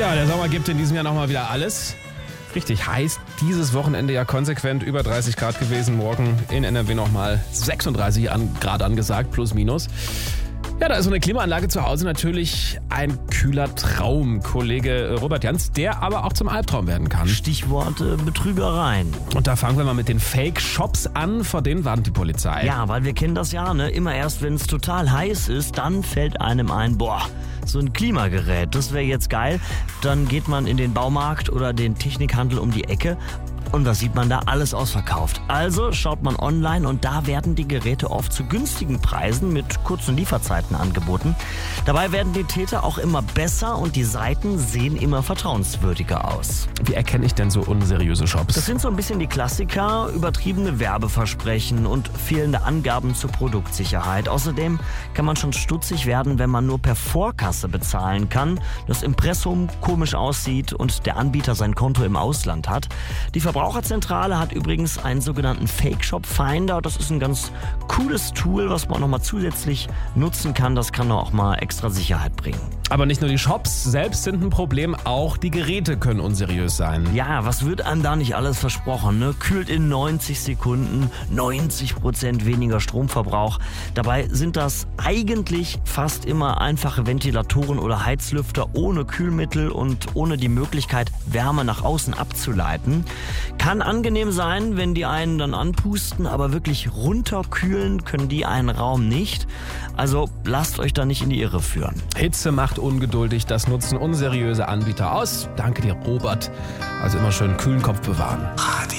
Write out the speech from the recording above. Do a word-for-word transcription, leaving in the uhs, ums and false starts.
Tja, der Sommer gibt in diesem Jahr nochmal wieder alles. Richtig heiß. Dieses Wochenende ja konsequent über dreißig Grad gewesen. Morgen in N R W nochmal sechsunddreißig Grad angesagt, plus minus. Ja, da ist so eine Klimaanlage zu Hause natürlich ein kühler Traum. Kollege Robert Jans, der aber auch zum Albtraum werden kann. Stichwort äh, Betrügereien. Und da fangen wir mal mit den Fake-Shops an, vor denen warnt die Polizei. Ja, weil wir kennen das ja, ne? Immer erst, wenn es total heiß ist, dann fällt einem ein, boah, so ein Klimagerät, das wäre jetzt geil. Dann geht man in den Baumarkt oder den Technikhandel um die Ecke. Und was sieht man da? Alles ausverkauft. Also schaut man online und da werden die Geräte oft zu günstigen Preisen mit kurzen Lieferzeiten angeboten. Dabei werden die Täter auch immer besser und die Seiten sehen immer vertrauenswürdiger aus. Wie erkenne ich denn so unseriöse Shops? Das sind so ein bisschen die Klassiker, übertriebene Werbeversprechen und fehlende Angaben zur Produktsicherheit. Außerdem kann man schon stutzig werden, wenn man nur per Vorkasse bezahlen kann, das Impressum komisch aussieht und der Anbieter sein Konto im Ausland hat. Die Die Verbraucherzentrale hat übrigens einen sogenannten Fake-Shop-Finder. Das ist ein ganz cooles Tool, was man nochmal zusätzlich nutzen kann. Das kann auch mal extra Sicherheit bringen. Aber nicht nur die Shops selbst sind ein Problem, auch die Geräte können unseriös sein. Ja, was wird einem da nicht alles versprochen, ne? Kühlt in neunzig Sekunden, neunzig Prozent weniger Stromverbrauch. Dabei sind das eigentlich fast immer einfache Ventilatoren oder Heizlüfter ohne Kühlmittel und ohne die Möglichkeit, Wärme nach außen abzuleiten. Kann angenehm sein, wenn die einen dann anpusten, aber wirklich runterkühlen können die einen Raum nicht. Also lasst euch da nicht in die Irre führen. Hitze macht ungeduldig, das nutzen unseriöse Anbieter aus. Danke dir, Robert. Also immer schön kühlen Kopf bewahren.